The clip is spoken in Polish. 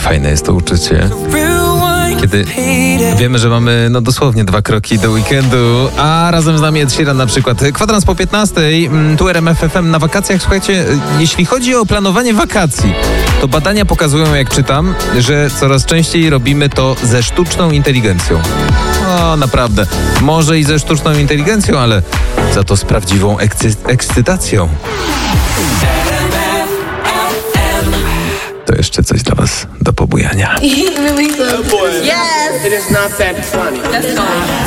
Fajne jest to uczucie, kiedy wiemy, że mamy dosłownie 2 kroki do weekendu, a razem z nami Ed Sheeran na przykład. Kwadrans po 15, tu RMF FM na wakacjach. Słuchajcie, jeśli chodzi o planowanie wakacji, to badania pokazują, jak czytam, że coraz częściej robimy to ze sztuczną inteligencją. O, naprawdę. Może i ze sztuczną inteligencją, ale za to z prawdziwą ekscytacją. To jeszcze coś dla was do pobujania. Yes! It is not that funny. That's funny.